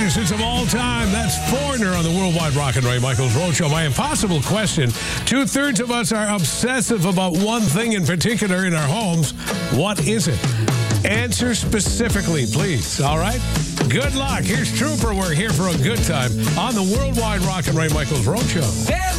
greatest hits of all time. That's Foreigner on the Worldwide Rock and Ray Michaels Roadshow. My impossible question. 2/3 of us are obsessive about one thing in particular in our homes. What is it? Answer specifically, please. All right? Good luck. Here's Trooper. We're here for a good time on the Worldwide Rock and Ray Michaels Roadshow.